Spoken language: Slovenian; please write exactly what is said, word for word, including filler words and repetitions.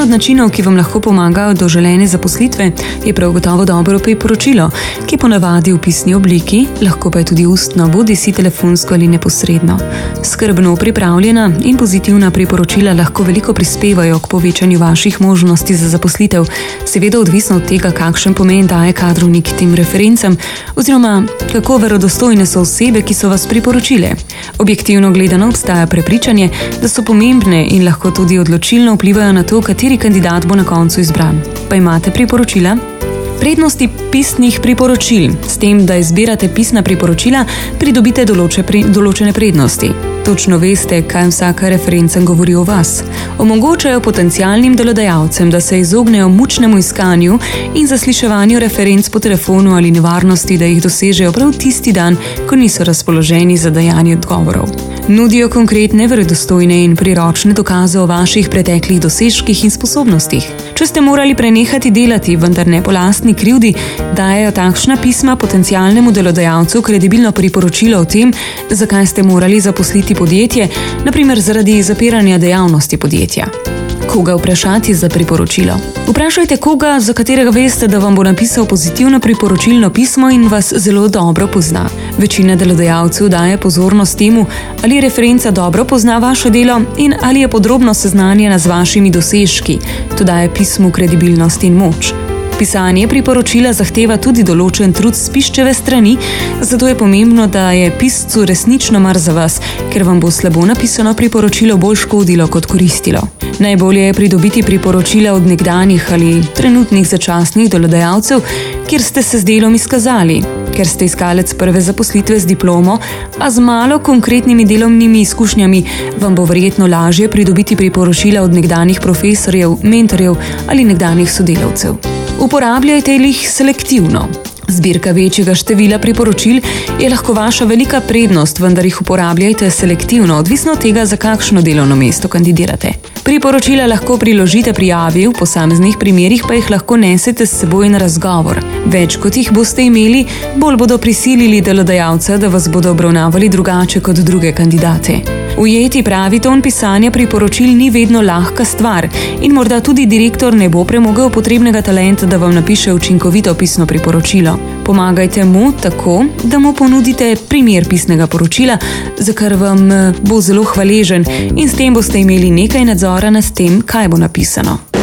od načinov, ki vam lahko pomagajo do želene zaposlitve, je prav gotovo dobro priporočilo, ki ponavadi v pisni obliki, lahko pa je tudi ustno, bodisi telefonsko ali neposredno. Skrbno pripravljena in pozitivna priporočila lahko veliko prispevajo k povečanju vaših možnosti za zaposlitev, seveda odvisno od tega, kakšen pomen daje kadrovnik tem referencam oziroma kako verodostojne so osebe, ki so vas priporočile. Objektivno gledano obstaja prepričanje, da so pomembne in lahko tudi odločilno vplivajo na to, kateri kandidat bo na koncu izbran. Pa imate priporočila? Prednosti pisnih priporočil. S tem, da izbirate pisna priporočila, pridobite določe pri, določene prednosti. Točno veste, kaj vsaka referenca govori o vas. Omogočajo potencialnim delodajalcem, da se izognejo mučnemu iskanju in zasliševanju referenc po telefonu ali nevarnosti, da jih dosežejo prav tisti dan, ko niso razpoloženi za dajanje odgovorov. Nudijo konkretne, verodostojne in priročne dokaze o vaših preteklih dosežkih in sposobnostih. Če ste morali prenehati delati, vendar ne po lastni krivdi, dajejo takšna pisma potencialnemu delodajalcu kredibilno priporočilo o tem, zakaj ste morali zaposliti podjetje, na primer zaradi zapiranja dejavnosti podjetja. Koga vprašati za priporočilo? Vprašajte koga, za katerega veste, da vam bo napisal pozitivno priporočilno pismo in vas zelo dobro pozna. Večina delodajalcev daje pozornost temu, ali referenca dobro pozna vaše delo in ali je podrobno seznanjena z vašimi dosežki. To daje pismu kredibilnost in moč. Pisanje priporočila zahteva tudi določen trud s piščeve strani, zato je pomembno, da je piscu resnično mar za vas, ker vam bo slabo napisano priporočilo bolj škodilo kot koristilo. Najbolje je pridobiti priporočila od nekdanjih ali trenutnih začasnih delodajalcev, kjer ste se z delom izkazali, ker ste iskalec prve zaposlitve z diplomo, a z malo konkretnimi delovnimi izkušnjami vam bo verjetno lažje pridobiti priporočila od nekdanjih profesorjev, mentorjev ali nekdanjih sodelavcev. Uporabljajte jih selektivno. Zbirka večjega števila priporočil je lahko vaša velika prednost, vendar jih uporabljajte selektivno, odvisno od tega, za kakšno delovno mesto kandidirate. Priporočila lahko priložite prijavi, v posameznih primerih pa jih lahko nesete s seboj na razgovor. Več kot jih boste imeli, bolj bodo prisilili delodajalca, da vas bodo obravnavali drugače kot druge kandidate. Ujeti pravi ton pisanja priporočil ni vedno lahka stvar in morda tudi direktor ne bo premogel potrebnega talenta, da vam napiše učinkovito pisno priporočilo. Pomagajte mu tako, da mu ponudite primer pisnega poročila, za kar vam bo zelo hvaležen in s tem boste imeli nekaj nadzora nad tem, kaj bo napisano.